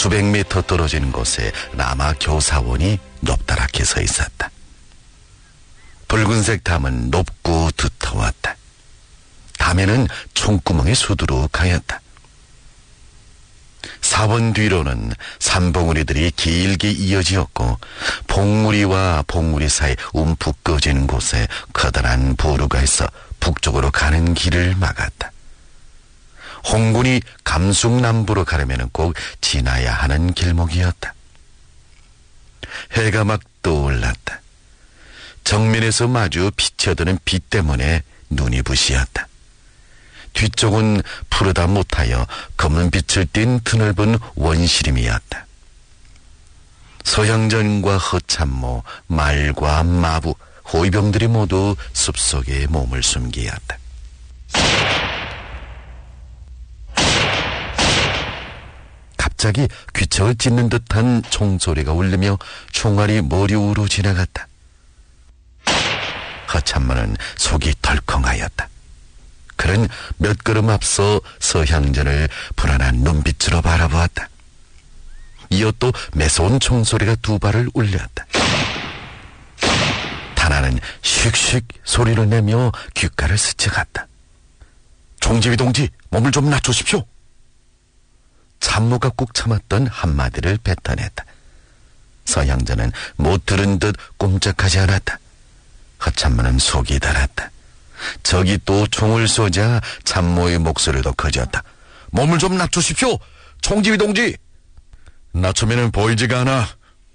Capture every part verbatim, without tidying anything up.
수백 미터 떨어진 곳에 라마 교사원이 높다랗게 서 있었다. 붉은색 담은 높고 두터웠다. 담에는 총구멍이 수두룩하였다. 사원 뒤로는 산봉우리들이 길게 이어지었고 봉우리와 봉우리 사이 움푹 꺼진 곳에 커다란 부루가 있어 북쪽으로 가는 길을 막았다. 홍군이 감숙남부로 가려면 꼭 지나야 하는 길목이었다. 해가 막 떠올랐다. 정면에서 마주 비쳐드는 빛 때문에 눈이 부시었다. 뒤쪽은 푸르다 못하여 검은 빛을 띤 드넓은 원시림이었다. 서양전과 허참모, 말과 마부, 호위병들이 모두 숲속에 몸을 숨기었다. 갑자기 귀척을 찢는 듯한 총소리가 울리며 총알이 머리 위로 지나갔다. 허참모는 속이 덜컹하였다. 그는 몇 걸음 앞서 서향전을 불안한 눈빛으로 바라보았다. 이어 또 매서운 총소리가 두 발을 울렸다. 다나는 슉슉 소리를 내며 귓가를 스쳐갔다. 총지휘 동지, 몸을 좀 낮추십시오. 참모가 꾹 참았던 한마디를 뱉어냈다. 서향전은 못 들은 듯 꼼짝하지 않았다. 허참모는 속이 달았다. 저기 또 총을 쏘자 참모의 목소리도 커졌다. 몸을 좀 낮추십시오, 총지휘 동지. 낮추면은 보이지가 않아.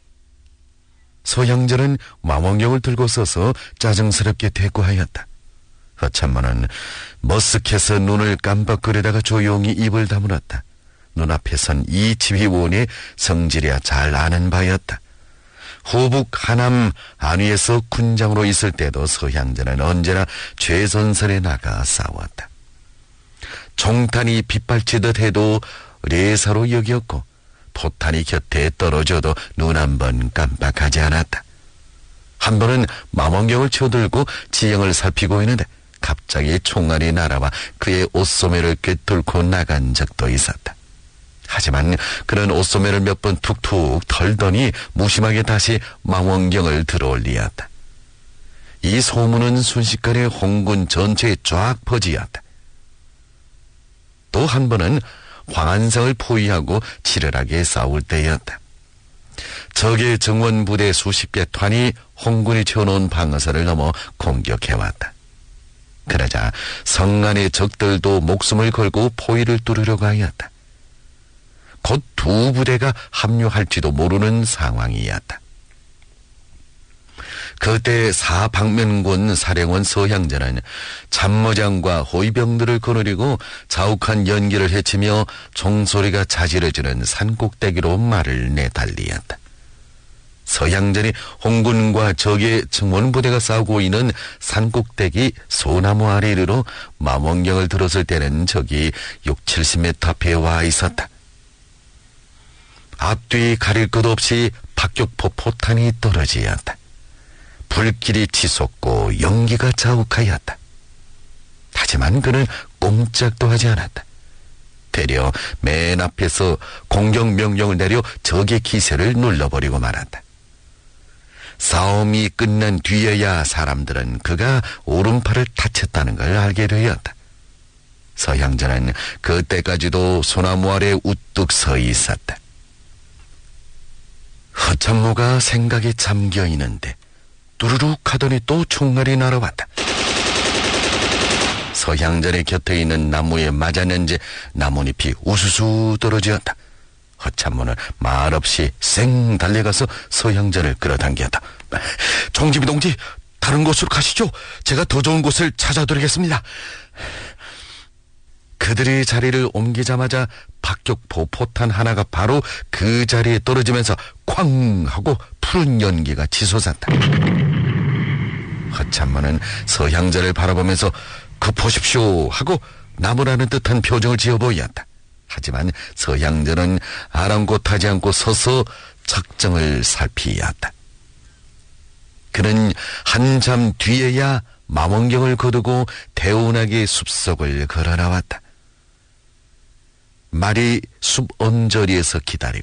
서양전은 망원경을 들고 서서 짜증스럽게 대꾸하였다. 허참모는 머쓱해서 눈을 깜빡거리다가 조용히 입을 다물었다. 눈앞에선 이 지휘원의 성질이야 잘 아는 바였다. 후북 하남 안위에서 군장으로 있을 때도 서향전은 언제나 최선선에 나가 싸웠다. 총탄이 빗발치듯 해도 레사로 여겼고 포탄이 곁에 떨어져도 눈 한 번 깜빡하지 않았다. 한 번은 망원경을 쳐들고 지형을 살피고 있는데 갑자기 총알이 날아와 그의 옷소매를 꿰뚫고 나간 적도 있었다. 하지만 그는 옷소매를 몇 번 툭툭 털더니 무심하게 다시 망원경을 들어올리었다. 이 소문은 순식간에 홍군 전체에 쫙 퍼지었다. 또 한 번은 황한성을 포위하고 치열하게 싸울 때였다. 적의 정원부대 수십 개 탄이 홍군이 쳐놓은 방어선을 넘어 공격해왔다. 그러자 성안의 적들도 목숨을 걸고 포위를 뚫으려고 하였다. 곧 두 부대가 합류할지도 모르는 상황이었다. 그때 사방면군 사령원 서향전은 참모장과 호위병들을 거느리고 자욱한 연기를 헤치며 종소리가 자지러지는 산꼭대기로 말을 내달리었다. 서향전이 홍군과 적의 정원부대가 싸우고 있는 산꼭대기 소나무 아래 이르러 망원경을 들었을 때는 적이 육칠십 미터 앞에 와 있었다. 앞뒤 가릴 것 없이 박격포 포탄이 떨어지었다. 불길이 치솟고 연기가 자욱하였다. 하지만 그는 꼼짝도 하지 않았다. 되려 맨 앞에서 공격 명령을 내려 적의 기세를 눌러버리고 말았다. 싸움이 끝난 뒤에야 사람들은 그가 오른팔을 다쳤다는 걸 알게 되었다. 서향전은 그때까지도 소나무 아래 우뚝 서 있었다. 허참모가 생각에 잠겨 있는데 뚜루룩 하더니 또 총알이 날아왔다. 서향전의 곁에 있는 나무에 맞았는지 나뭇잎이 우수수 떨어지었다. 허참모는 말없이 쌩 달려가서 서향전을 끌어당겼다. 총지휘 동지, 다른 곳으로 가시죠. 제가 더 좋은 곳을 찾아드리겠습니다. 그들이 자리를 옮기자마자 박격포 포탄 하나가 바로 그 자리에 떨어지면서 쾅 하고 푸른 연기가 치솟았다. 허참모는 서향전을 바라보면서 급하십시오 하고 나무라는 듯한 표정을 지어 보였다. 하지만 서향전은 아랑곳하지 않고 서서 적정을 살피었다. 그는 한참 뒤에야 망원경을 거두고 대운하게 숲속을 걸어 나왔다. 말이 숲 언저리에서 기다리고